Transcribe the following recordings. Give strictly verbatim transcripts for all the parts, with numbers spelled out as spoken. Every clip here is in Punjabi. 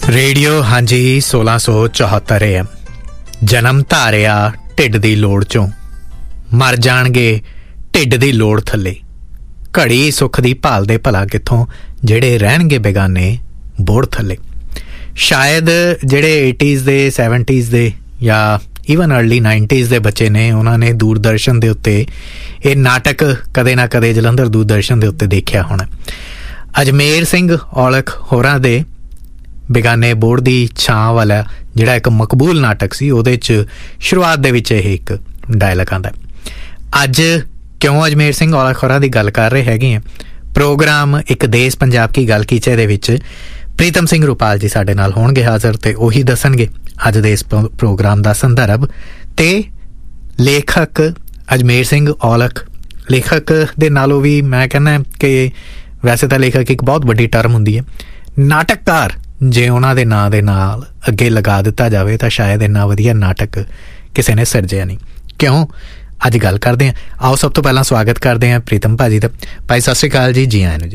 ਰੇਡੀਓ ਹਾਂਜੀ ਸੋਲਾਂ ਸੌ ਚੌਹੱਤਰ ਏ ਐਮ। ਜਨਮ ਧਾਰਿਆ ਢਿੱਡ ਦੀ ਲੋੜ ਚੋਂ, ਮਰ ਜਾਣਗੇ ਢਿੱਡ ਦੀ ਲੋੜ ਥੱਲੇ। ਘੜੀ ਸੁੱਖ ਦੀ ਭਾਲਦੇ ਭਲਾ ਕਿੱਥੋਂ, ਜਿਹੜੇ ਰਹਿਣਗੇ ਬੇਗਾਨੇ ਬੋੜ ਥੱਲੇ। ਸ਼ਾਇਦ ਜਿਹੜੇ ਏਟੀਜ਼ ਦੇ ਸੈਵਨਟੀਜ਼ ਦੇ ਜਾਂ ਈਵਨ ਅਰਲੀ ਨਾਈਨਟੀਜ਼ ਦੇ ਬੱਚੇ ਨੇ, ਉਹਨਾਂ ਨੇ ਦੂਰਦਰਸ਼ਨ ਦੇ ਉੱਤੇ ਇਹ ਨਾਟਕ ਕਦੇ ਨਾ ਕਦੇ ਜਲੰਧਰ ਦੂਰਦਰਸ਼ਨ ਦੇ ਉੱਤੇ ਦੇਖਿਆ ਹੋਣਾ। ਅਜਮੇਰ ਸਿੰਘ ਔਲਖ ਹੋਰਾਂ ਦੇ ਬੇਗਾਨੇ ਬੋੜ ਦੀ ਛਾਂ ਵਾਲਾ ਜਿਹੜਾ ਇੱਕ ਮਕਬੂਲ ਨਾਟਕ ਸੀ, ਉਹਦੇ 'ਚ ਸ਼ੁਰੂਆਤ ਦੇ ਵਿੱਚ ਇਹ ਇੱਕ ਡਾਇਲੌਗ ਆਉਂਦਾ। ਅੱਜ ਕਿਉਂ ਅਜਮੇਰ ਸਿੰਘ ਔਲਖ ਹੋਰਾਂ ਦੀ ਗੱਲ ਕਰ ਰਹੇ ਹੈਗੇ ਆ, ਪ੍ਰੋਗਰਾਮ ਇੱਕ ਦੇਸ਼ ਪੰਜਾਬ ਕੀ ਗੱਲ ਕੀਚੇ ਦੇ ਵਿੱਚ ਪ੍ਰੀਤਮ ਸਿੰਘ ਰੂਪਾਲ ਜੀ ਸਾਡੇ ਨਾਲ ਹੋਣਗੇ ਹਾਜ਼ਰ, ਤੇ ਉਹੀ ਦੱਸਣਗੇ ਅੱਜ ਦੇ ਇਸ ਪ੍ਰੋਗਰਾਮ ਦਾ ਸੰਦਰਭ। ਤੇ ਲੇਖਕ ਅਜਮੇਰ ਸਿੰਘ ਔਲਖ, ਲੇਖਕ ਦੇ ਨਾਲੋਂ ਵੀ ਮੈਂ ਕਹਿੰਦਾ ਕਿ ਵੈਸੇ ਤਾਂ ਲੇਖਕ ਇੱਕ ਬਹੁਤ ਵੱਡੀ ਟਰਮ ਹੁੰਦੀ ਹੈ, ਨਾਟਕਕਾਰ ਜੇ ਉਹਨਾਂ ਦੇ ਨਾਂ ਦੇ ਨਾਲ ਅੱਗੇ ਲਗਾ ਦਿੱਤਾ ਜਾਵੇ ਤਾਂ ਸ਼ਾਇਦ ਇੰਨਾ ਵਧੀਆ ਨਾਟਕ ਕਿਸੇ ਨੇ ਸਿਰਜਿਆ ਨਹੀਂ। ਕਿਉਂ ਅੱਜ ਗੱਲ ਕਰਦੇ ਹਾਂ। ਆਓ ਸਭ ਤੋਂ ਪਹਿਲਾਂ ਸਵਾਗਤ ਕਰਦੇ ਹਾਂ ਪ੍ਰੀਤਮ ਭਾਜੀ ਦਾ। ਭਾਈ ਸਤਿ ਸ਼੍ਰੀ ਅਕਾਲ ਜੀ, ਜੀ ਆਇਆਂ ਨੂੰ ਜੀ।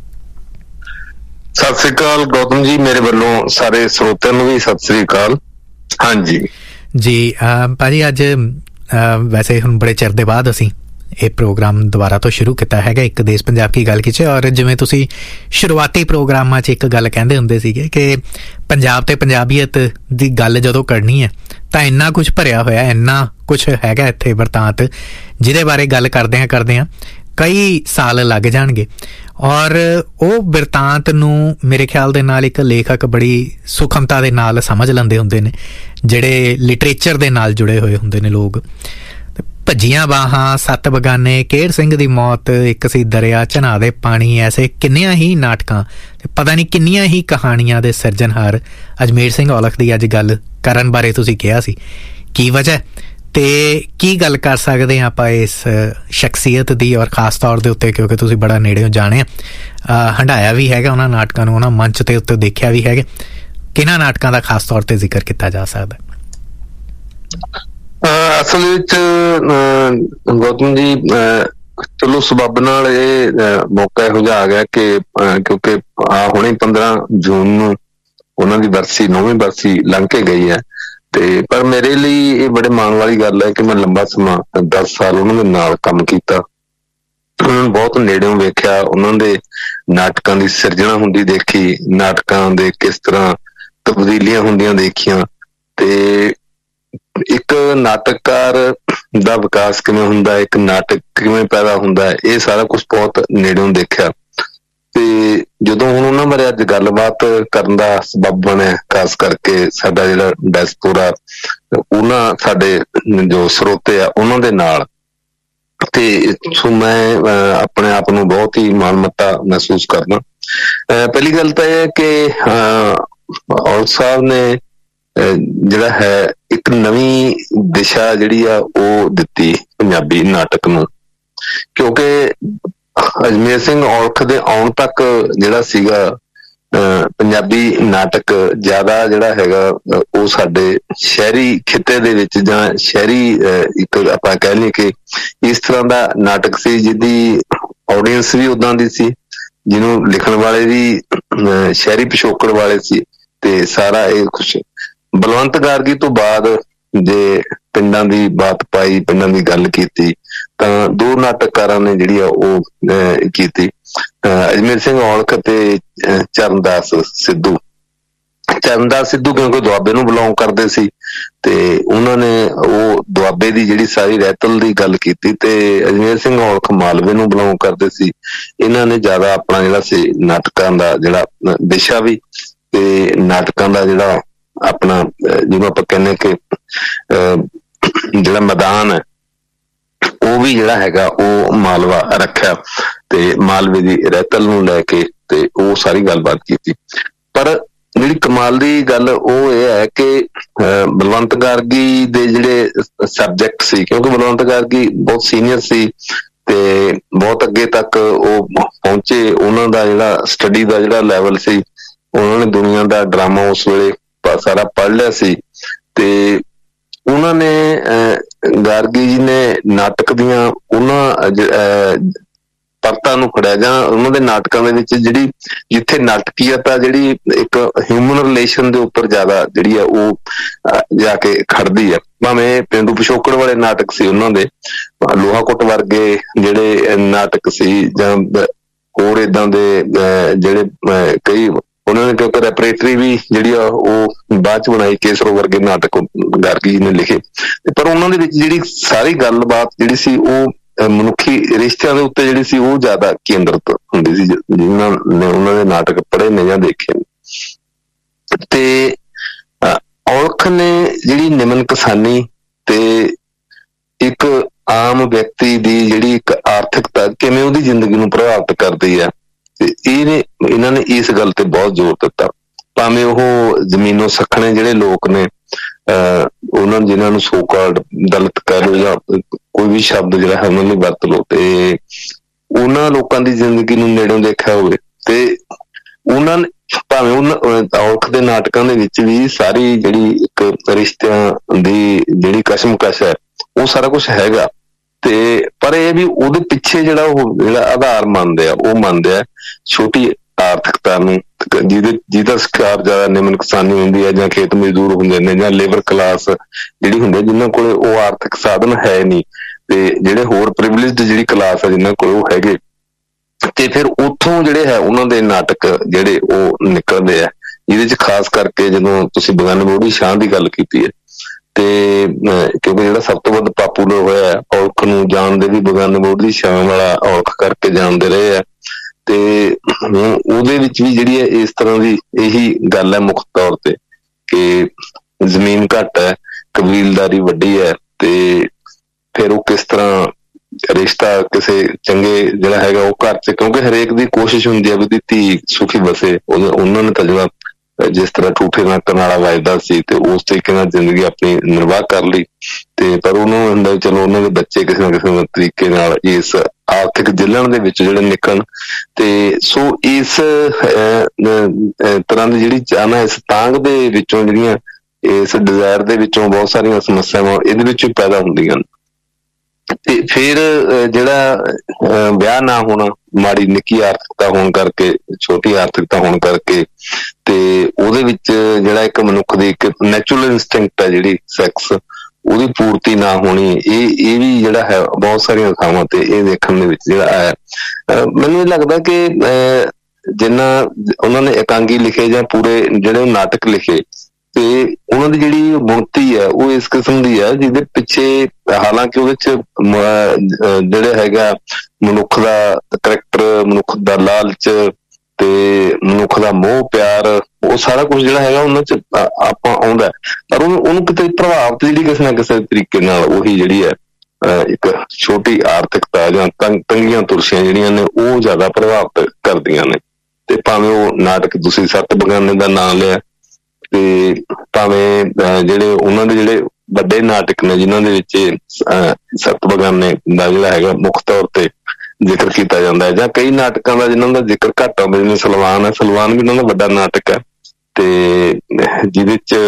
ਸਤਿ ਸ੍ਰੀ ਅਕਾਲ ਗੌਤਮ ਜੀ, ਮੇਰੇ ਵੱਲੋਂ ਸਾਰੇ ਸਰੋਤਿਆਂ ਨੂੰ ਵੀ ਸਤਿ ਸ੍ਰੀ ਅਕਾਲ। ਹਾਂਜੀ ਜੀ ਭਾਜੀ, ਅੱਜ ਵੈਸੇ ਹੁਣ ਬੜੇ ਚਿਰ ਦੇ ਬਾਅਦ ਅਸੀਂ ਇਹ ਪ੍ਰੋਗਰਾਮ ਦੁਬਾਰਾ ਤੋਂ ਸ਼ੁਰੂ ਕੀਤਾ ਹੈਗਾ, ਇੱਕ ਦੇਸ਼ ਪੰਜਾਬ ਕੀ ਗੱਲ ਕੀਚੇ। ਔਰ ਜਿਵੇਂ ਤੁਸੀਂ ਸ਼ੁਰੂਆਤੀ ਪ੍ਰੋਗਰਾਮਾਂ 'ਚ ਇੱਕ ਗੱਲ ਕਹਿੰਦੇ ਹੁੰਦੇ ਸੀਗੇ ਕਿ ਪੰਜਾਬ ਤੇ ਪੰਜਾਬੀਅਤ ਦੀ ਗੱਲ ਜਦੋਂ ਕਰਨੀ ਹੈ ਤਾਂ ਇੰਨਾ ਕੁਛ ਭਰਿਆ ਹੋਇਆ, ਇੰਨਾ ਕੁਛ ਹੈਗਾ ਇੱਥੇ ਵਰਤਾਂਤ, ਜਿਹਦੇ ਬਾਰੇ ਗੱਲ ਕਰਦਿਆਂ ਕਰਦਿਆਂ ਕਈ ਸਾਲ ਲੱਗ ਜਾਣਗੇ। ਔਰ ਉਹ ਬਿਰਤਾਂਤ ਨੂੰ ਮੇਰੇ ਖਿਆਲ ਦੇ ਨਾਲ ਇੱਕ ਲੇਖਕ ਬੜੀ ਸੂਖਮਤਾ ਦੇ ਨਾਲ ਸਮਝ ਲੈਂਦੇ ਹੁੰਦੇ ਨੇ, ਜਿਹੜੇ ਲਿਟਰੇਚਰ ਦੇ ਨਾਲ ਜੁੜੇ ਹੋਏ ਹੁੰਦੇ ਨੇ ਲੋਕ। ਭੱਜੀਆਂ ਬਾਹਾਂ, ਸੱਤ ਬਗਾਨੇ, ਕੇਹਰ ਸਿੰਘ ਦੀ ਮੌਤ, ਇੱਕ ਸੀ ਦਰਿਆ, ਝਨਾ ਦੇ ਪਾਣੀ, ਐਸੇ ਕਿੰਨੀਆਂ ਹੀ ਨਾਟਕਾਂ ਤੇ ਪਤਾ ਨਹੀਂ ਕਿੰਨੀਆਂ ਹੀ ਕਹਾਣੀਆਂ ਦੇ ਸਿਰਜਣਹਾਰ ਅਜਮੇਰ ਸਿੰਘ ਔਲਖ ਦੀ ਅੱਜ ਗੱਲ ਕਰਨ ਬਾਰੇ ਤੁਸੀਂ ਕਿਹਾ ਸੀ। ਕੀ ਵਜ੍ਹਾ ਤੇ ਕੀ ਗੱਲ ਕਰ ਸਕਦੇ ਹਾਂ ਆਪਾਂ ਇਸ ਸ਼ਖਸੀਅਤ ਦੀ, ਔਰ ਖਾਸ ਤੌਰ ਦੇ ਉੱਤੇ ਕਿਉਂਕਿ ਤੁਸੀਂ ਬੜਾ ਨੇੜਿਓਂ ਜਾਣਿਆ, ਹੰਢਾਇਆ ਵੀ ਹੈਗਾ ਉਹਨਾਂ ਨਾਟਕਾਂ ਨੂੰ, ਉਹਨਾਂ ਮੰਚ ਦੇ ਉੱਤੇ ਦੇਖਿਆ ਵੀ ਹੈਗਾ। ਕਿਹਨਾਂ ਨਾਟਕਾਂ ਦਾ ਖਾਸ ਤੌਰ ਤੇ ਜ਼ਿਕਰ ਕੀਤਾ ਜਾ ਸਕਦਾ? ਅਸਲ ਵਿੱਚ ਗੌਤਮ ਜੀ, ਚਲੋ ਸਬੱਬ ਨਾਲ ਇਹ ਮੌਕਾ ਇਹੋ ਜਿਹਾ ਆ ਗਿਆ ਕਿ ਕਿਉਂਕਿ ਆ ਹੁਣੇ ਪੰਦਰਾਂ ਜੂਨ ਨੂੰ ਉਹਨਾਂ ਦੀ ਬਰਸੀ, ਨੌਵੀਂ ਬਰਸੀ ਲੰਘ ਕੇ ਗਈ ਹੈ। ਤੇ ਪਰ ਮੇਰੇ ਲਈ ਇਹ ਬੜੇ ਮਾਣ ਵਾਲੀ ਗੱਲ ਹੈ ਕਿ ਮੈਂ ਲੰਬਾ ਸਮਾਂ ਦਸ ਸਾਲ ਉਹਨਾਂ ਦੇ ਨਾਲ ਕੰਮ ਕੀਤਾ, ਉਹਨਾਂ ਨੂੰ ਬਹੁਤ ਨੇੜਿਓਂ ਵੇਖਿਆ, ਉਹਨਾਂ ਦੇ ਨਾਟਕਾਂ ਦੀ ਸਿਰਜਣਾ ਹੁੰਦੀ ਦੇਖੀ, ਨਾਟਕਾਂ ਦੇ ਕਿਸ ਤਰ੍ਹਾਂ ਤਬਦੀਲੀਆਂ ਹੁੰਦੀਆਂ ਦੇਖੀਆਂ, ਤੇ ਇੱਕ ਨਾਟਕਕਾਰ ਦਾ ਵਿਕਾਸ ਕਿਵੇਂ ਹੁੰਦਾ, ਇੱਕ ਨਾਟਕ ਕਿਵੇਂ ਪੈਦਾ ਹੁੰਦਾ, ਇਹ ਸਾਰਾ ਕੁਛ ਬਹੁਤ ਨੇੜਿਓਂ ਦੇਖਿਆ। ਤੇ ਜਦੋਂ ਹੁਣ ਉਹਨਾਂ ਬਾਰੇ ਅੱਜ ਗੱਲਬਾਤ ਕਰਨ ਦਾ ਸਬੱਬ ਬਣਿਆ, ਖਾਸ ਕਰਕੇ ਸਾਡਾ ਜਿਹੜਾ ਡਾਇਸਪੋਰਾ, ਉਹਨਾਂ ਸਾਡੇ ਜੋ ਸਰੋਤੇ ਆ ਉਹਨਾਂ ਦੇ ਨਾਲ, ਤੇ ਸੋ ਮੈਂ ਆਪਣੇ ਆਪ ਨੂੰ ਬਹੁਤ ਹੀ ਮਾਣਮੱਤਾ ਮਹਿਸੂਸ ਕਰਦਾ। ਪਹਿਲੀ ਗੱਲ ਤਾਂ ਇਹ ਹੈ ਕਿ ਔਲਖ ਸਾਹਿਬ ਨੇ ਜਿਹੜਾ ਹੈ ਇੱਕ ਨਵੀਂ ਦਿਸ਼ਾ ਜਿਹੜੀ ਆ ਉਹ ਦਿੱਤੀ ਪੰਜਾਬੀ ਨਾਟਕ ਨੂੰ, ਕਿਉਂਕਿ ਅਜਮੇਰ ਸਿੰਘ ਔਲਖ ਦੇ ਆਉਣ ਤੱਕ ਜਿਹੜਾ ਸੀਗਾ ਪੰਜਾਬੀ ਨਾਟਕ ਜ਼ਿਆਦਾ ਜਿਹੜਾ ਹੈਗਾ ਉਹ ਸਾਡੇ ਸ਼ਹਿਰੀ ਖਿੱਤੇ ਦੇ ਵਿੱਚ, ਜਾਂ ਸ਼ਹਿਰੀ ਇੱਕ ਆਪਾਂ ਕਹਿ ਲਈਏ ਕਿ ਇਸ ਤਰ੍ਹਾਂ ਦਾ ਨਾਟਕ ਸੀ ਜਿਹਦੀ ਆਡੀਅנס ਵੀ ਉੱਦਾਂ ਦੀ ਸੀ, ਜਿਹਨੂੰ ਲਿਖਣ ਵਾਲੇ ਵੀ ਸ਼ਹਿਰੀ ਪਿਛੋਕੜ ਵਾਲੇ ਸੀ। ਤੇ ਸਾਰਾ ਇਹ ਕੁਛ ਬਲਵੰਤ ਗਾਰਗੀ ਤੋਂ ਬਾਅਦ ਜੇ ਪਿੰਡਾਂ ਦੀ ਬਾਤ ਪਾਈ, ਪਿੰਡਾਂ ਦੀ ਗੱਲ ਕੀਤੀ, ਤਾਂ ਦੋ ਨਾਟਕਕਾਰਾਂ ਨੇ ਜਿਹੜੀ ਆ ਉਹ ਕੀਤੀ, ਅਜਮੇਰ ਸਿੰਘ ਔਲਖ ਤੇ ਚਰਨਦਾਸ ਸਿੱਧੂ। ਚਰਨਦਾਸ ਸਿੱਧੂ ਕਿਉਂਕਿ ਦੁਆਬੇ ਨੂੰ ਬਿਲੋਂਗ ਕਰਦੇ ਸੀ, ਤੇ ਉਹਨਾਂ ਨੇ ਉਹ ਦੁਆਬੇ ਦੀ ਜਿਹੜੀ ਸਾਰੀ ਰਹਿਤਲ ਦੀ ਗੱਲ ਕੀਤੀ, ਤੇ ਅਜਮੇਰ ਸਿੰਘ ਔਲਖ ਮਾਲਵੇ ਨੂੰ ਬਿਲੋਂਗ ਕਰਦੇ ਸੀ। ਇਹਨਾਂ ਨੇ ਜ਼ਿਆਦਾ ਆਪਣਾ ਜਿਹੜਾ ਸੀ ਨਾਟਕਾਂ ਦਾ ਜਿਹੜਾ ਦਿਸ਼ਾ ਵੀ, ਤੇ ਨਾਟਕਾਂ ਦਾ ਜਿਹੜਾ ਆਪਣਾ ਜਿਹਨੂੰ ਆਪਾਂ ਕਹਿੰਦੇ ਕਿ ਜਿਹੜਾ ਮੈਦਾਨ ਹੈ ਉਹ ਵੀ ਜਿਹੜਾ ਹੈਗਾ ਉਹ ਮਾਲਵਾ ਰੱਖਿਆ, ਤੇ ਮਾਲਵੇ ਦੀ ਰਹਿਤਲ ਨੂੰ ਲੈ ਕੇ ਤੇ ਉਹ ਸਾਰੀ ਗੱਲਬਾਤ ਕੀਤੀ। ਪਰ ਜਿਹੜੀ ਕਮਾਲ ਦੀ ਗੱਲ ਉਹ ਇਹ ਹੈ ਕਿ ਬਲਵੰਤ ਗਾਰਗੀ ਦੇ ਜਿਹੜੇ ਸਬਜੈਕਟ ਸੀ, ਕਿਉਂਕਿ ਬਲਵੰਤ ਗਾਰਗੀ ਬਹੁਤ ਸੀਨੀਅਰ ਸੀ ਤੇ ਬਹੁਤ ਅੱਗੇ ਤੱਕ ਉਹ ਪਹੁੰਚੇ, ਉਹਨਾਂ ਦਾ ਜਿਹੜਾ ਸਟੱਡੀ ਦਾ ਜਿਹੜਾ ਲੈਵਲ ਸੀ, ਉਹਨਾਂ ਨੇ ਦੁਨੀਆ ਦਾ ਡਰਾਮਾ ਉਸ ਵੇਲੇ ਸਾਰਾ ਪੜ੍ਹ ਲਿਆ ਸੀ। ਤੇ ਉਹਨਾਂ ਨੇ ਗਾਰਗੀ ਜੀ ਨੇ ਨਾਟਕ ਦੀਆਂ ਉਹਨਾਂ ਪਰਤਾਂ ਨੂੰ ਫੜਿਆ, ਜਾਂ ਉਹਨਾਂ ਦੇ ਨਾਟਕਾਂ ਦੇ ਵਿੱਚ ਜਿਹੜੀ ਜਿੱਥੇ ਨਾਟਕੀਅਤ ਆ ਜਿਹੜੀ ਇੱਕ ਹਿਊਮਨ ਰਿਲੇਸ਼ਨ ਦੇ ਉੱਪਰ ਜ਼ਿਆਦਾ ਜਿਹੜੀ ਆ ਉਹ ਜਾ ਕੇ ਖੜਦੀ ਆ। ਭਾਵੇਂ ਪੇਂਡੂ ਪਿਛੋਕੜ ਵਾਲੇ ਨਾਟਕ ਸੀ ਉਹਨਾਂ ਦੇ, ਲੋਹਾ ਕੁੱਟ ਵਰਗੇ ਜਿਹੜੇ ਨਾਟਕ ਸੀ, ਜਾਂ ਹੋਰ ਏਦਾਂ ਦੇ ਜਿਹੜੇ ਕਈ ਉਹਨਾਂ ਨੇ, ਕਿਉਂਕਿ ਰੈਪਰੇਟਰੀ ਵੀ ਜਿਹੜੀ ਆ ਉਹ ਬਾਅਦ ਚ ਬਣਾਈ, ਕੇਸਰੋ ਵਰਗੇ ਨਾਟਕ ਗਾਰਗੀ ਜੀ ਨੇ ਲਿਖੇ, ਪਰ ਉਹਨਾਂ ਦੇ ਵਿੱਚ ਜਿਹੜੀ ਸਾਰੀ ਗੱਲਬਾਤ ਜਿਹੜੀ ਸੀ ਉਹ ਮਨੁੱਖੀ ਰਿਸ਼ਤਿਆਂ ਦੇ ਉੱਤੇ ਜਿਹੜੀ ਸੀ ਉਹ ਜ਼ਿਆਦਾ ਕੇਂਦਰਿਤ ਹੁੰਦੀ ਸੀ, ਜਿਨ੍ਹਾਂ ਨੇ ਉਹਨਾਂ ਦੇ ਨਾਟਕ ਪੜ੍ਹੇ ਨੇ ਜਾਂ ਦੇਖੇ ਨੇ। ਤੇ ਔਲਖ ਨੇ ਜਿਹੜੀ ਨਿਮਨ ਕਿਸਾਨੀ ਤੇ ਇੱਕ ਆਮ ਵਿਅਕਤੀ ਦੀ ਜਿਹੜੀ ਇੱਕ ਆਰਥਿਕਤਾ ਕਿਵੇਂ ਉਹਦੀ ਜ਼ਿੰਦਗੀ ਨੂੰ ਪ੍ਰਭਾਵਿਤ ਕਰਦੀ ਆ, ਤੇ ਇਹਨੇ ਇਹਨਾਂ ਨੇ ਇਸ ਗੱਲ ਤੇ ਬਹੁਤ ਜ਼ੋਰ ਦਿੱਤਾ। ਭਾਵੇਂ ਉਹ ਜ਼ਮੀਨੋਂ ਸੱਖਣੇ ਜਿਹੜੇ ਲੋਕ ਨੇ, ਅਹ ਉਹਨਾਂ ਨੂੰ ਜਿਹਨਾਂ ਨੂੰ ਸੋ ਕਾਲਡ ਦਲਿਤ ਕਹਿ ਲਓ ਜਾਂ ਕੋਈ ਵੀ ਸ਼ਬਦ ਜਿਹੜਾ ਹੈ ਉਹਨਾਂ ਲਈ ਵਰਤ ਲਓ, ਤੇ ਉਹਨਾਂ ਲੋਕਾਂ ਦੀ ਜ਼ਿੰਦਗੀ ਨੂੰ ਨੇੜੋਂ ਦੇਖਿਆ ਹੋਵੇ, ਤੇ ਉਹਨਾਂ ਨੇ ਭਾਵੇਂ ਉਹਨਾਂ ਔਲਖ ਦੇ ਨਾਟਕਾਂ ਦੇ ਵਿੱਚ ਵੀ ਸਾਰੀ ਜਿਹੜੀ ਇੱਕ ਰਿਸ਼ਤਿਆਂ ਦੀ ਜਿਹੜੀ ਕਸ਼ਮਕਸ਼ ਹੈ ਉਹ ਸਾਰਾ ਕੁਛ ਹੈਗਾ, ਤੇ ਪਰ ਇਹ ਵੀ ਉਹਦੇ ਪਿੱਛੇ ਜਿਹੜਾ ਉਹ ਜਿਹੜਾ ਆਧਾਰ ਮੰਨਦੇ ਆ ਉਹ ਮੰਨਦੇ ਆ ਛੋਟੀ ਆਰਥਿਕਤਾ ਨੂੰ, ਜਿਹਦੇ ਜਿਹਦਾ ਸ਼ਿਕਾਰ ਜ਼ਿਆਦਾ ਨਿਮਨ ਕਿਸਾਨੀ ਹੁੰਦੀ ਹੈ, ਜਾਂ ਖੇਤ ਮਜ਼ਦੂਰ ਹੁੰਦੇ ਨੇ, ਜਾਂ ਲੇਬਰ ਕਲਾਸ ਜਿਹੜੀ ਹੁੰਦੀ ਹੈ ਜਿਨ੍ਹਾਂ ਕੋਲੇ ਉਹ ਆਰਥਿਕ ਸਾਧਨ ਹੈ ਨਹੀਂ, ਤੇ ਜਿਹੜੇ ਹੋਰ ਪ੍ਰਿਵਿਲੇਜਡ ਜਿਹੜੀ ਕਲਾਸ ਹੈ ਜਿਨ੍ਹਾਂ ਕੋਲ ਉਹ ਹੈਗੇ, ਤੇ ਫਿਰ ਉੱਥੋਂ ਜਿਹੜੇ ਹੈ ਉਹਨਾਂ ਦੇ ਨਾਟਕ ਜਿਹੜੇ ਉਹ ਨਿਕਲਦੇ ਆ, ਜਿਹਦੇ ਚ ਖਾਸ ਕਰਕੇ ਜਦੋਂ ਤੁਸੀਂ ਬਗਾਨੇ ਬੋੜੀ ਸ਼ਾਹ ਦੀ ਗੱਲ ਕੀਤੀ ਹੈ, ਤੇ ਕਿਉਂਕਿ ਜਿਹੜਾ ਸਭ ਤੋਂ ਵੱਧ ਪਾਪੂਲਰ ਹੋਇਆ ਔਲਖ ਨੂੰ ਜਾਣਦੇ ਵੀ ਬਗਾਨੇ ਬੋੜੀ ਸ਼ਾਹ ਵਾਲਾ ਔਲਖ ਕਰਕੇ ਜਾਣਦੇ ਰਹੇ ਆ, ਤੇ ਉਹਦੇ ਵਿੱਚ ਵੀ ਜਿਹੜੀ ਹੈ ਇਸ ਤਰ੍ਹਾਂ ਦੀ ਇਹੀ ਗੱਲ ਹੈ ਮੁੱਖ ਤੌਰ ਤੇ ਕਿ ਜ਼ਮੀਨ ਘੱਟ ਹੈ, ਕਬੀਲਦਾਰੀ ਵੱਡੀ ਹੈ, ਤੇ ਫਿਰ ਉਹ ਕਿਸ ਤਰ੍ਹਾਂ ਰਿਸ਼ਤਾ ਕਿਸੇ ਚੰਗੇ ਜਿਹੜਾ ਹੈਗਾ ਉਹ ਘਰ ਚ, ਕਿਉਂਕਿ ਹਰੇਕ ਦੀ ਕੋਸ਼ਿਸ਼ ਹੁੰਦੀ ਹੈ ਵੀ ਉਹਦੀ ਧੀ ਸੁਖੀ ਵਸੇ, ਉਹਨਾਂ ਨੇ ਤਜਰਬਾ ਜਿਸ ਤਰ੍ਹਾਂ ਠੂਠੇ ਨੱਕਣ ਵਾਲਾ ਵੱਜਦਾ ਸੀ ਤੇ ਉਸ ਤਰੀਕੇ ਨਾਲ ਜ਼ਿੰਦਗੀ ਆਪਣੀ ਨਿਰਵਾਹ ਕਰ ਲਈ, ਤੇ ਪਰ ਉਹਨੂੰ ਹੁੰਦਾ ਚਲੋ ਉਹਨਾਂ ਦੇ ਬੱਚੇ ਕਿਸੇ ਨਾ ਕਿਸੇ ਤਰੀਕੇ ਨਾਲ ਇਸ ਆਰਥਿਕ ਜਿਲਣ ਦੇ ਵਿੱਚ ਜਿਹੜੇ ਨਿਕਲਣ, ਤੇ ਸੋ ਇਸ ਤਰ੍ਹਾਂ ਦੀ ਜਿਹੜੀ ਚਾਹਨਾ ਇਸ ਤਾਂਘ ਦੇ ਵਿੱਚੋਂ ਜਿਹੜੀਆਂ ਇਸ ਡਿਜ਼ਾਇਰ ਦੇ ਵਿੱਚੋਂ ਬਹੁਤ ਸਾਰੀਆਂ ਸਮੱਸਿਆਵਾਂ ਇਹਦੇ ਵਿੱਚ ਪੈਦਾ ਹੁੰਦੀਆਂ। ਤੇ ਫਿਰ ਜਿਹੜਾ ਵਿਆਹ ਨਾ ਹੋਣਾ, ਮਾੜੀ ਨਿੱਕੀ ਆਰਥਿਕਤਾ ਹੋਣ ਕਰਕੇ, ਛੋਟੀ ਆਰਥਿਕਤਾ ਹੋਣ ਕਰਕੇ, ਤੇ ਉਹਦੇ ਵਿੱਚ ਜਿਹੜਾ ਇੱਕ ਮਨੁੱਖ ਦੀ ਇੱਕ ਨੈਚੁਰਲ ਇੰਸਟਿੰਕਟ ਹੈ ਜਿਹੜੀ ਸੈਕਸ, ਉਹਦੀ ਪੂਰਤੀ ਨਾ ਹੋਣੀ, ਇਹ ਇਹ ਵੀ ਜਿਹੜਾ ਹੈ ਬਹੁਤ ਸਾਰੀਆਂ ਥਾਵਾਂ ਤੇ ਇਹ ਦੇਖਣ ਦੇ ਵਿੱਚ ਜਿਹੜਾ ਹੈ। ਮੈਨੂੰ ਇਹ ਲੱਗਦਾ ਕਿ ਜਿੰਨਾ ਉਹਨਾਂ ਨੇ ਇਕਾਂਗੀ ਲਿਖੇ ਜਾਂ ਪੂਰੇ ਜਿਹੜੇ ਨਾਟਕ ਲਿਖੇ, ਤੇ ਉਹਨਾਂ ਦੀ ਜਿਹੜੀ ਬੁਣਤੀ ਹੈ ਉਹ ਇਸ ਕਿਸਮ ਦੀ ਹੈ ਜਿਹਦੇ ਪਿੱਛੇ, ਹਾਲਾਂਕਿ ਉਹਦੇ ਚ ਜਿਹੜੇ ਹੈਗਾ ਮਨੁੱਖ ਦਾ ਕਰੈਕਟਰ, ਮਨੁੱਖ ਦਾ ਲਾਲਚ ਤੇ ਮਨੁੱਖ ਦਾ ਮੋਹ ਪਿਆਰ, ਉਹ ਸਾਰਾ ਕੁਛ ਜਿਹੜਾ ਹੈਗਾ ਉਹਨਾਂ ਚ ਆਪਾਂ ਆਉਂਦਾ, ਪਰ ਉਹਨੂੰ ਉਹਨੂੰ ਕਿਤੇ ਪ੍ਰਭਾਵਿਤ ਜਿਹੜੀ ਕਿਸੇ ਨਾ ਕਿਸੇ ਤਰੀਕੇ ਨਾਲ ਉਹੀ ਜਿਹੜੀ ਹੈ ਇੱਕ ਛੋਟੀ ਆਰਥਿਕਤਾ ਜਾਂ ਤੰਗ ਤੰਗੀਆਂ ਤੁਰਸ਼ੀਆਂ ਜਿਹੜੀਆਂ ਨੇ ਉਹ ਜ਼ਿਆਦਾ ਪ੍ਰਭਾਵਿਤ ਕਰਦੀਆਂ ਨੇ। ਤੇ ਭਾਵੇਂ ਉਹ ਨਾਟਕ ਤੁਸੀਂ ਸੱਤ ਬਗਾਨੇ ਦਾ ਨਾਂ ਲਿਆ, ਤੇ ਭਾਵੇਂ ਜਿਹੜੇ ਉਹਨਾਂ ਦੇ ਜਿਹੜੇ ਵੱਡੇ ਨਾਟਕ ਨੇ ਜਿਨ੍ਹਾਂ ਦੇ ਵਿੱਚ ਸੱਤ ਬਗਾਨੇ ਦਾ ਜਿਹੜਾ ਹੈਗਾ ਮੁੱਖ ਤੌਰ ਤੇ ਜ਼ਿਕਰ ਕੀਤਾ ਜਾਂਦਾ ਹੈ, ਜਾਂ ਕਈ ਨਾਟਕਾਂ ਦਾ ਜਿਨ੍ਹਾਂ ਦਾ ਜ਼ਿਕਰ ਘੱਟ ਆਉਂਦਾ, ਜਿਵੇਂ ਸਲਵਾਨ ਹੈ, ਸਲਵਾਨ ਵੀ ਉਹਨਾਂ ਦਾ ਵੱਡਾ ਨਾਟਕ ਹੈ, ਤੇ ਜਿਹਦੇ ਚ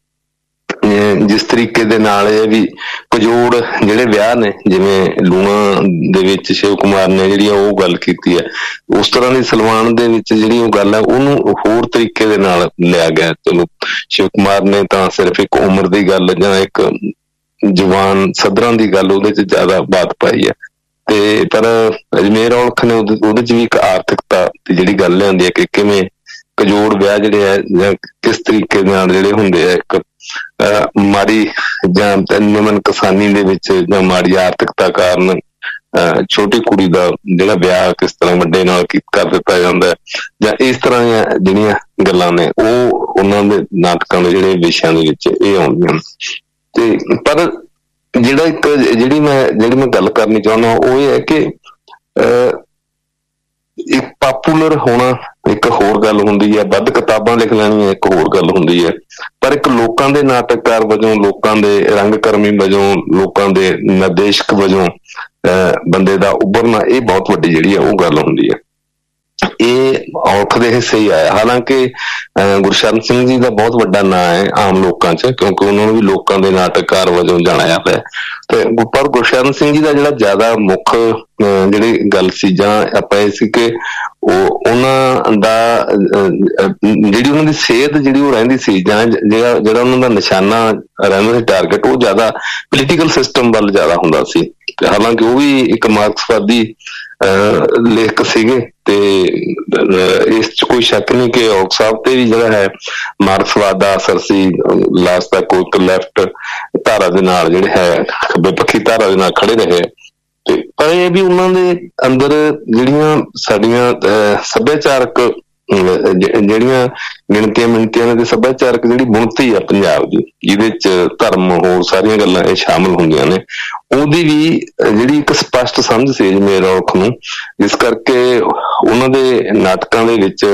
ਜਿਸ ਤਰੀਕੇ ਦੇ ਨਾਲ ਇਹ ਵੀ ਕਜੋੜ ਜਿਹੜੇ ਵਿਆਹ ਨੇ, ਜਿਵੇਂ ਲੂਣਾ ਦੇ ਵਿੱਚ ਸ਼ਿਵ ਕੁਮਾਰ ਨੇ ਜਿਹੜੀ ਉਹ ਗੱਲ ਕੀਤੀ ਹੈ, ਉਸ ਤਰ੍ਹਾਂ ਦੀ ਸਲਵਾਨ ਦੇ ਵਿੱਚ ਜਿਹੜੀ ਉਹ ਗੱਲ ਹੈ ਉਹਨੂੰ ਹੋਰ ਤਰੀਕੇ ਦੇ ਨਾਲ ਲਿਆ ਗਿਆ। ਚਲੋ ਸ਼ਿਵ ਕੁਮਾਰ ਨੇ ਤਾਂ ਸਿਰਫ ਇੱਕ ਉਮਰ ਦੀ ਗੱਲ ਜਾਂ ਇੱਕ ਜਵਾਨ ਸੱਧਰਾਂ ਦੀ ਗੱਲ ਉਹਦੇ ਚ ਜ਼ਿਆਦਾ ਬਾਤ ਪਾਈ ਹੈ, ਤੇ ਪਰ ਅਜਮੇਰ ਔਲਖ ਨੇ ਉਹਦੇ ਉਹਦੇ ਚ ਵੀ ਇੱਕ ਆਰਥਿਕਤਾ ਦੀ ਜਿਹੜੀ ਗੱਲ ਲਿਆਂਦੀ ਹੈ ਕਿ ਕਿਵੇਂ ਕਜੋੜ ਵਿਆਹ ਜਿਹੜੇ ਹੈ ਜਾਂ ਕਿਸ ਤਰੀਕੇ ਨਾਲ ਜਿਹੜੇ ਹੁੰਦੇ ਆ, ਇੱਕ ਮਾੜੀ ਜਾਂ ਨਿਮਨ ਕਿਸਾਨੀ ਦੇ ਵਿੱਚ ਜਾਂ ਮਾੜੀ ਆਰਥਿਕਤਾ ਕਾਰਨ ਛੋਟੀ ਕੁੜੀ ਦਾ ਜਿਹੜਾ ਵਿਆਹ ਕਿਸ ਤਰ੍ਹਾਂ ਵੱਡੇ ਨਾਲ ਕਰ ਦਿੱਤਾ ਜਾਂਦਾ ਹੈ, ਜਾਂ ਇਸ ਤਰ੍ਹਾਂ ਦੀਆਂ ਜਿਹੜੀਆਂ ਗੱਲਾਂ ਨੇ ਉਹ ਉਹਨਾਂ ਦੇ ਨਾਟਕਾਂ ਦੇ ਜਿਹੜੇ ਵਿਸ਼ਿਆਂ ਦੇ ਵਿੱਚ ਇਹ ਆਉਂਦੀਆਂ। ਤੇ ਪਰ ਜਿਹੜਾ ਇੱਕ ਜਿਹੜੀ ਮੈਂ ਜਿਹੜੀ ਮੈਂ ਗੱਲ ਕਰਨੀ ਚਾਹੁੰਦਾ ਉਹ ਇਹ ਹੈ ਕਿ ਇੱਕ ਪਾਪੂਲਰ ਹੋਣਾ ਇੱਕ ਹੋਰ ਗੱਲ ਹੁੰਦੀ ਹੈ, ਵੱਧ ਕਿਤਾਬਾਂ ਲਿਖ ਲੈਣੀਆਂ ਇੱਕ ਹੋਰ ਗੱਲ ਹੁੰਦੀ ਹੈ, ਪਰ ਇੱਕ ਲੋਕਾਂ ਦੇ ਨਾਟਕਕਾਰ ਵਜੋਂ, ਲੋਕਾਂ ਦੇ ਰੰਗਕਰਮੀ ਵਜੋਂ, ਲੋਕਾਂ ਦੇ ਨਿਰਦੇਸ਼ਕ ਵਜੋਂ ਅਹ ਬੰਦੇ ਦਾ ਉੱਭਰਨਾ, ਇਹ ਬਹੁਤ ਵੱਡੀ ਜਿਹੜੀ ਹੈ ਉਹ ਗੱਲ ਹੁੰਦੀ ਹੈ। ਇਹ ਔਲਖ ਦੇ ਹਿੱਸੇ ਹੀ ਆਇਆ। ਹਾਲਾਂਕਿ ਗੁਰਸ਼ਰਨ ਸਿੰਘ ਜੀ ਦਾ ਬਹੁਤ ਵੱਡਾ ਨਾਂ ਹੈ ਆਮ ਲੋਕਾਂ 'ਚ, ਕਿਉਂਕਿ ਉਹਨਾਂ ਨੂੰ ਵੀ ਲੋਕਾਂ ਦੇ ਨਾਟਕਕਾਰ ਵਜੋਂ ਜਾਣਿਆ ਹੋਇਆ। ਤੇ ਪਰ ਗੁਰਸ਼ਰਨ ਸਿੰਘ ਜੀ ਦਾ ਜਿਹੜਾ ਜ਼ਿਆਦਾ ਮੁੱਖ ਜਿਹੜੀ ਗੱਲ ਸੀ ਜਾਂ ਆਪਾਂ ਇਹ ਸੀ ਕਿ ਉਹ ਉਹਨਾਂ ਦਾ ਜਿਹੜੀ ਉਹਨਾਂ ਦੀ ਸਿਹਤ ਜਿਹੜੀ ਉਹ ਰਹਿੰਦੀ ਸੀ ਜਾਂ ਜਿਹੜਾ ਜਿਹੜਾ ਉਹਨਾਂ ਦਾ ਨਿਸ਼ਾਨਾ ਰਹਿੰਦਾ ਸੀ ਟਾਰਗੇਟ, ਉਹ ਜ਼ਿਆਦਾ ਪੋਲੀਟੀਕਲ ਸਿਸਟਮ ਵੱਲ ਜ਼ਿਆਦਾ ਹੁੰਦਾ ਸੀ। ਹਾਲਾਂਕਿ ਉਹ ਵੀ ਇੱਕ ਮਾਰਕਸਵਾਦੀ ਲੇਖਕ ਸੀਗੇ ਤੇ ਇਸ 'ਚ ਕੋਈ ਸ਼ੱਕ ਨਹੀਂ ਕਿ ਔਲਖ ਸਾਹਿਬ ਤੇ ਵੀ ਜਿਹੜਾ ਹੈ ਮਾਰਕਸਵਾਦ ਦਾ ਅਸਰ ਸੀ। ਲਾਸਟ ਤੱਕ ਇੱਕ ਲੈਫਟ ਧਾਰਾ ਦੇ ਨਾਲ ਜਿਹੜੇ ਹੈ ਖੱਬੇ ਪੱਖੀ ਧਾਰਾ ਦੇ ਨਾਲ ਖੜੇ ਰਹੇ। ਤੇ ਪਰ ਇਹ ਵੀ ਉਹਨਾਂ ਦੇ ਅੰਦਰ ਜਿਹੜੀਆਂ ਸਾਡੀਆਂ ਸੱਭਿਆਚਾਰਕ ਜਿਹੜੀਆਂ ਗਿਣਤੀਆਂ ਮਿਣਤੀਆਂ ਨੇ ਤੇ ਸੱਭਿਆਚਾਰਕ ਜਿਹੜੀ ਬੁਣਤੀ ਆ ਪੰਜਾਬ ਦੀ, ਜਿਹਦੇ 'ਚ ਧਰਮ ਹੋਰ ਸਾਰੀਆਂ ਗੱਲਾਂ ਇਹ ਸ਼ਾਮਲ ਹੁੰਦੀਆਂ ਨੇ, ਉਹਦੀ ਵੀ ਜਿਹੜੀ ਇੱਕ ਸਪਸ਼ਟ ਸਮਝ ਸੀ ਜਮੇਰ ਔਲਖ ਨੂੰ। ਜਿਸ ਕਰਕੇ ਉਹਨਾਂ ਦੇ ਨਾਟਕਾਂ ਦੇ ਵਿੱਚ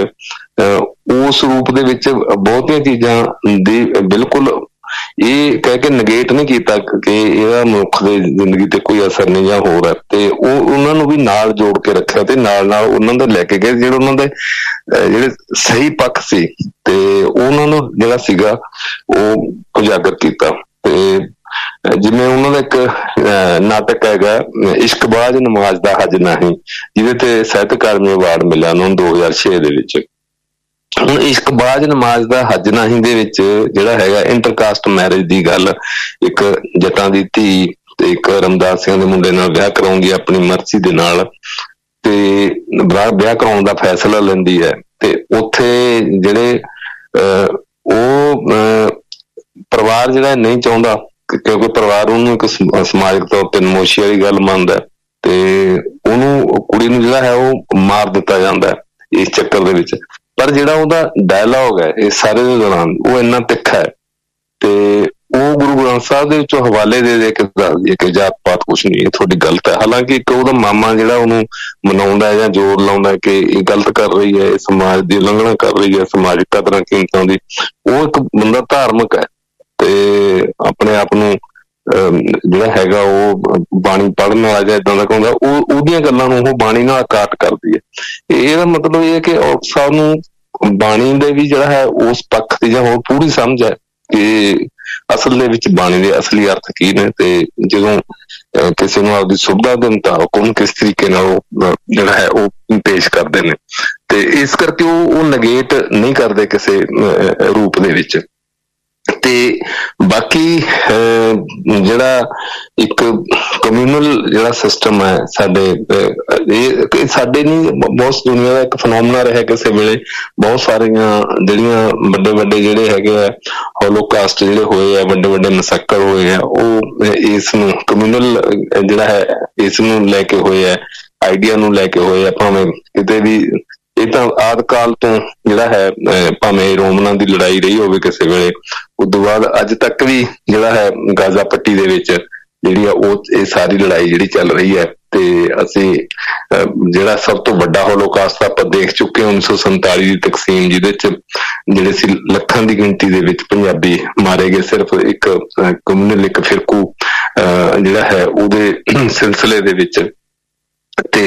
ਉਸ ਰੂਪ ਦੇ ਵਿੱਚ ਬਹੁਤੀਆਂ ਚੀਜ਼ਾਂ ਦੀ ਬਿਲਕੁਲ ਇਹ ਕਹਿ ਕੇ ਨਗੇਟ ਨਹੀਂ ਕੀਤਾ ਕਿ ਇਹਦਾ ਮਨੁੱਖ ਦੀ ਜ਼ਿੰਦਗੀ ਤੇ ਕੋਈ ਅਸਰ ਨਹੀਂ ਜਾਂ ਹੋਰ ਹੈ, ਤੇ ਉਹ ਉਹਨਾਂ ਨੂੰ ਵੀ ਨਾਲ ਜੋੜ ਕੇ ਰੱਖਿਆ ਤੇ ਨਾਲ ਨਾਲ ਉਹਨਾਂ ਦੇ ਲੈ ਕੇ ਗਏ ਜਿਹੜੇ ਉਹਨਾਂ ਦੇ ਜਿਹੜੇ ਸਹੀ ਪੱਖ ਸੀ ਤੇ ਉਹਨਾਂ ਨੂੰ ਜਿਹੜਾ ਸੀਗਾ ਉਹ ਉਜਾਗਰ ਕੀਤਾ। ਤੇ ਜਿਵੇਂ ਉਹਨਾਂ ਦਾ ਇੱਕ ਨਾਟਕ ਹੈਗਾ ਇਸ਼ਕਬਾਜ਼ ਨਮਾਜ਼ ਦਾ ਹੱਜ ਨਹੀਂ, ਜਿਹਦੇ ਤੇ ਸਾਹਿਤ ਅਕਾਦਮੀ ਅਵਾਰਡ ਮਿਲਿਆ ਉਹਨਾਂ ਨੂੰ ਦੋ ਹਜ਼ਾਰ ਛੇ ਦੇ ਵਿੱਚ। ਹੁਣ ਇਸ਼ਕਬਾਜ਼ ਨਮਾਜ਼ ਦਾ ਹੱਜ ਨਹੀਂ ਦੇ ਵਿੱਚ ਜਿਹੜਾ ਹੈਗਾ ਇੰਟਰਕਾਸਟ ਮੈਰਿਜ ਦੀ ਗੱਲ, ਇੱਕ ਜੱਟਾਂ ਦੀ ਧੀ ਤੇ ਇੱਕ ਰਮਦਾਸੀਆਂ ਦੇ ਮੁੰਡੇ ਨਾਲ ਵਿਆਹ ਕਰਾਉਂਦੀ ਆਪਣੀ ਮਰਜ਼ੀ ਦੇ ਨਾਲ, ਤੇ ਵਿਆਹ ਕਰਾਉਣ ਦਾ ਫੈਸਲਾ ਲੈਂਦੀ ਹੈ। ਤੇ ਉੱਥੇ ਜਿਹੜੇ ਉਹ ਪਰਿਵਾਰ ਜਿਹੜਾ ਨਹੀਂ ਚਾਹੁੰਦਾ, ਕਿਉਂਕਿ ਪਰਿਵਾਰ ਉਹਨੂੰ ਇੱਕ ਸਮਾਜਿਕ ਤੌਰ ਤੇ ਨਮੋਸ਼ੀ ਵਾਲੀ ਗੱਲ ਮੰਨਦਾ, ਤੇ ਉਹਨੂੰ ਕੁੜੀ ਨੂੰ ਜਿਹੜਾ ਹੈ ਉਹ ਮਾਰ ਦਿੱਤਾ ਜਾਂਦਾ ਇਸ ਚੱਕਰ ਦੇ ਵਿੱਚ। ਪਰ ਜਿਹੜਾ ਉਹਦਾ ਡਾਇਲੋਗ ਹੈ ਇਹ ਸਾਰੇ ਦੇ ਦੌਰਾਨ ਉਹ ਇੰਨਾ ਤਿੱਖਾ ਹੈ ਤੇ ਉਹ ਗੁਰੂ ਗ੍ਰੰਥ ਸਾਹਿਬ ਦੇ ਵਿੱਚੋਂ ਹਵਾਲੇ ਦੇ ਦੇ ਕੇ ਦੱਸਦੀ ਹੈ ਕਿ ਜਾਤ ਪਾਤ ਕੁਛ ਨਹੀਂ, ਇਹ ਤੁਹਾਡੀ ਗਲਤ ਹੈ। ਹਾਲਾਂਕਿ ਇੱਕ ਉਹਦਾ ਮਾਮਾ ਜਿਹੜਾ ਉਹਨੂੰ ਮਨਾਉਂਦਾ ਜਾਂ ਜ਼ੋਰ ਲਾਉਂਦਾ ਕਿ ਇਹ ਗਲਤ ਕਰ ਰਹੀ ਹੈ, ਇਹ ਸਮਾਜ ਦੀ ਉਲੰਘਣਾ ਕਰ ਰਹੀ ਹੈ, ਸਮਾਜਿਕ ਕਦਰਾਂ ਕੀਮਤਾਂ ਦੀ। ਉਹ ਇੱਕ ਬੰਦਾ ਧਾਰਮਿਕ ਹੈ ਤੇ ਆਪਣੇ ਆਪ ਨੂੰ ਜਿਹੜਾ ਹੈਗਾ ਉਹ ਬਾਣੀ ਪੜ੍ਹਨ ਵਾਲਾ ਜਾਂ ਏਦਾਂ ਦਾ ਕਹਿੰਦਾ, ਉਹ ਉਹਦੀਆਂ ਗੱਲਾਂ ਨੂੰ ਉਹ ਬਾਣੀ ਨਾਲ ਕਾਟ ਕਰਦੀ ਹੈ। ਇਹਦਾ ਮਤਲਬ ਇਹ ਹੈ ਕਿ ਔਲਖ ਸਾਹਿਬ ਨੂੰ ਬਾਣੀ ਦੇ ਵੀ ਜਿਹੜਾ ਹੈ ਉਸ ਪੱਖ ਦੀ ਜਾਂ ਹੋਰ ਪੂਰੀ ਸਮਝ ਹੈ ਕਿ ਅਸਲ ਦੇ ਵਿੱਚ ਬਾਣੀ ਦੇ ਅਸਲੀ ਅਰਥ ਕੀ ਨੇ, ਤੇ ਜਦੋਂ ਕਿਸੇ ਨੂੰ ਆਪਦੀ ਸੁਵਿਧਾ ਦੇ ਮੁਤਾਬਕ ਉਹਨੂੰ ਕਿਸ ਤਰੀਕੇ ਨਾਲ ਉਹ ਜਿਹੜਾ ਹੈ ਉਹ ਪੇਸ਼ ਕਰਦੇ ਨੇ। ਤੇ ਇਸ ਕਰਕੇ ਉਹ ਉਹ ਨਗੇਟ ਨਹੀਂ ਕਰਦੇ ਕਿਸੇ ਰੂਪ ਦੇ ਵਿੱਚ। ਤੇ ਬਾਕੀ ਜਿਹੜਾ ਇੱਕ ਕਮਿਊਨਲ ਜਿਹੜਾ ਸਿਸਟਮ ਹੈ ਸਾਡੇ, ਇਹ ਸਾਡੇ ਨਹੀਂ ਬਹੁਤ ਦੁਨੀਆ ਦਾ ਇੱਕ ਫਨੋਮਨਾ ਰਿਹਾ ਕਿਸੇ ਵੇਲੇ। ਬਹੁਤ ਸਾਰੀਆਂ ਜਿਹੜੀਆਂ ਵੱਡੇ ਵੱਡੇ ਜਿਹੜੇ ਹੈਗੇ ਆ ਹੋਲੋਕਾਸਟ ਜਿਹੜੇ ਹੋਏ ਆ, ਵੱਡੇ ਵੱਡੇ ਮਸੱਕਰ ਹੋਏ ਆ, ਉਹ ਇਸ ਨੂੰ ਕਮਿਊਨਲ ਜਿਹੜਾ ਹੈ ਇਸ ਨੂੰ ਲੈ ਕੇ ਹੋਏ ਆ, ਆਈਡੀਆ ਨੂੰ ਲੈ ਕੇ ਹੋਏ ਆ। ਭਾਵੇਂ ਕਿਤੇ ਵੀ ਇਹ ਤਾਂ ਆਦਿ ਕਾਲ ਤੋਂ ਜਿਹੜਾ ਹੈ, ਭਾਵੇਂ ਰੋਮਨਾਂ ਦੀ ਲੜਾਈ ਰਹੀ ਹੋਵੇ ਕਿਸੇ ਵੇਲੇ, ਉਦੋਂ ਬਾਅਦ ਅੱਜ ਤੱਕ ਵੀ ਜਿਹੜਾ ਹੈ ਗਾਜ਼ਾ ਪੱਟੀ ਦੇ ਵਿੱਚ ਜਿਹੜੀ ਆ ਉਹ ਇਹ ਸਾਰੀ ਲੜਾਈ ਜਿਹੜੀ ਚੱਲ ਰਹੀ ਹੈ। ਤੇ ਅਸੀਂ ਜਿਹੜਾ ਸਭ ਤੋਂ ਵੱਡਾ ਹੋਲੋਕਾਸਟ ਆਪਾਂ ਦੇਖ ਚੁੱਕੇ ਉੱਨੀ ਸੌ ਸੰਤਾਲੀ ਦੀ ਤਕਸੀਮ, ਜਿਹਦੇ ਚ ਜਿਹੜੇ ਸੀ ਲੱਖਾਂ ਦੀ ਗਿਣਤੀ ਦੇ ਵਿੱਚ ਪੰਜਾਬੀ ਮਾਰੇ ਗਏ ਸਿਰਫ ਇੱਕ ਕਮਿਊਨਲ ਇੱਕ ਫਿਰਕੂ ਜਿਹੜਾ ਹੈ ਉਹਦੇ ਸਿਲਸਿਲੇ ਦੇ ਵਿੱਚ। ਤੇ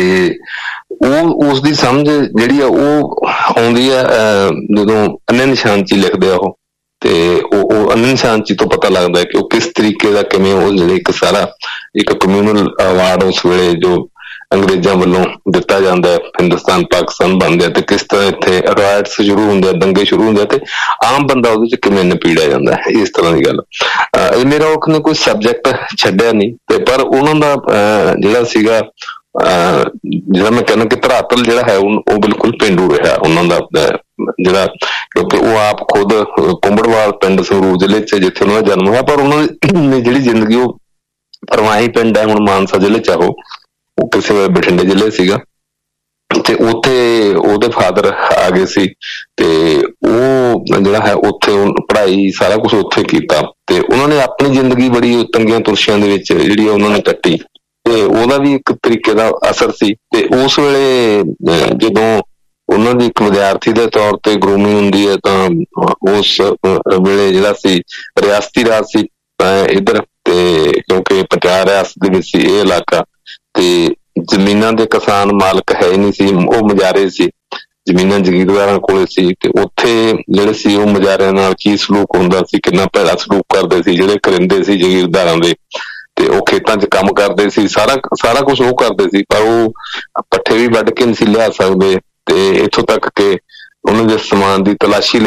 ਉਹ ਉਸ ਦੀ ਸਮਝ ਜਿਹੜੀ ਆ ਉਹ ਆਉਂਦੀ ਆ ਜਦੋਂ ਅੰਨੇ ਨਿਸ਼ਾਨਚੀ ਲਿਖਦੇ ਆ ਉਹ, ਤੇ ਉਹ ਉਹ ਅੰਨੇ ਨਿਸ਼ਾਨਚੀ ਤੋਂ ਪਤਾ ਲੱਗਦਾ ਕਿ ਉਹ ਕਿਸ ਤਰੀਕੇ ਦਾ ਕਿਵੇਂ ਉਹ ਜਿਹੜੇ ਇੱਕ ਸਾਰਾ ਇੱਕ ਕਮਿਊਨਲ ਅਵਾਰਡ ਉਸ ਵੇਲੇ ਜੋ ਅੰਗਰੇਜ਼ਾਂ ਵੱਲੋਂ ਦਿੱਤਾ ਜਾਂਦਾ, ਹਿੰਦੁਸਤਾਨ ਪਾਕਿਸਤਾਨ ਬਣਦੇ ਤੇ ਕਿਸ ਤਰ੍ਹਾਂ ਇੱਥੇ ਰਾਇਟਸ ਸ਼ੁਰੂ ਹੁੰਦੇ ਆ, ਦੰਗੇ ਸ਼ੁਰੂ ਹੁੰਦੇ ਤੇ ਆਮ ਬੰਦਾ ਉਹਦੇ ਚ ਕਿਵੇਂ ਨਪੀੜਿਆ ਜਾਂਦਾ, ਇਸ ਤਰ੍ਹਾਂ ਦੀ ਗੱਲ। ਇਹ ਮੇਰਾ ਔਲਖ ਨੇ ਕੋਈ ਸਬਜੈਕਟ ਛੱਡਿਆ ਨਹੀਂ, ਤੇ ਪਰ ਉਹਨਾਂ ਦਾ ਜਿਹੜਾ ਸੀਗਾ ਅਹ ਜਿਹੜਾ ਮੈਂ ਕਹਿੰਦਾ ਕਿ ਧਰਾਤਲ ਜਿਹੜਾ ਹੈ ਉਹ ਬਿਲਕੁਲ ਪੇਂਡੂ ਰਿਹਾ ਉਹਨਾਂ ਦਾ ਜਿਹੜਾ, ਕਿਉਂਕਿ ਉਹ ਆਪ ਖੁਦ ਕੁੰਬੜਵਾਲ ਪਿੰਡ ਸੰਗਰੂਰ ਜ਼ਿਲ੍ਹੇ ਚ ਜਿੱਥੇ ਉਹਨਾਂ ਦਾ ਜਨਮ ਹੋਇਆ, ਪਰ ਉਹਨਾਂ ਦੀ ਜਿਹੜੀ ਜ਼ਿੰਦਗੀ ਉਹ ਪਰਵਾਹੀ ਪਿੰਡ ਹੈ ਹੁਣ ਮਾਨਸਾ ਜ਼ਿਲ੍ਹੇ ਚ, ਉਹ ਉਹ ਕਿਸੇ ਵੇਲੇ ਬਠਿੰਡੇ ਜ਼ਿਲ੍ਹੇ ਸੀਗਾ ਤੇ ਉੱਥੇ ਉਹਦੇ ਫਾਦਰ ਆ ਗਏ ਸੀ ਤੇ ਉਹ ਜਿਹੜਾ ਹੈ ਉੱਥੇ ਪੜ੍ਹਾਈ ਸਾਰਾ ਕੁਛ ਉੱਥੇ ਕੀਤਾ ਤੇ ਉਹਨਾਂ ਨੇ ਆਪਣੀ ਜ਼ਿੰਦਗੀ ਬੜੀ ਤੰਗੀਆਂ ਤੁਰਸ਼ੀਆਂ ਦੇ ਵਿੱਚ ਜਿਹੜੀ ਉਹਨਾਂ ਨੇ ਕੱਟੀ ਤੇ ਉਹਦਾ ਵੀ ਇੱਕ ਤਰੀਕੇ ਦਾ ਅਸਰ ਸੀ। ਤੇ ਉਸ ਵੇਲੇ ਜਦੋਂ ਉਹਨਾਂ ਦੀ ਇੱਕ ਵਿਦਿਆਰਥੀ ਦੇ ਤੌਰ ਤੇ ਗਰੂਮਿੰਗ ਹੁੰਦੀ ਹੈ ਤਾਂ ਉਸ ਵੇਲੇ ਜਿਹੜਾ ਸੀ ਰਿਆਸਤੀ ਰਾਜ ਸੀ ਇੱਧਰ, ਤੇ ਕਿਉਂਕਿ ਪਟਿਆਲਾ ਰਿਆਸਤ ਦੇ ਵਿੱਚ ਸੀ ਇਹ ਇਲਾਕਾ, ਤੇ ਜ਼ਮੀਨਾਂ ਦੇ ਕਿਸਾਨ ਮਾਲਕ ਹੈ ਨਹੀਂ ਸੀ, ਉਹ ਮੁਜ਼ਾਰੇ ਸੀ, ਜ਼ਮੀਨਾਂ ਜ਼ਗੀਰਦਾਰਾਂ ਕੋਲੇ ਸੀ। ਤੇ ਉੱਥੇ ਜਿਹੜੇ ਸੀ ਉਹ ਮੁਜ਼ਾਰਿਆਂ ਨਾਲ ਕੀ ਸਲੂਕ ਹੁੰਦਾ ਸੀ, ਕਿੰਨਾ ਭੈੜਾ ਸਲੂਕ ਕਰਦੇ ਸੀ ਜਿਹੜੇ ਕਰਿੰਦੇ ਸੀ ਜ਼ਗੀਰਦਾਰਾਂ ਦੇ। ਤੇ ਉਹ ਖੇਤਾਂ 'ਚ ਕੰਮ ਕਰਦੇ ਸੀ, ਸਾਰਾ ਸਾਰਾ ਕੁਛ ਉਹ ਕਰਦੇ ਸੀ, ਪਰ ਉਹ ਪੱਠੇ ਵੀ ਵੱਢ ਕੇ ਨਹੀਂ ਸੀ ਲਿਆ ਸਕਦੇ। ਤੇ ਇੱਥੋਂ ਤੱਕ ਕਿ ਉਹਨਾਂ ਦੇ ਸਮਾਨ ਦੀ ਤਲਾਸ਼ੀ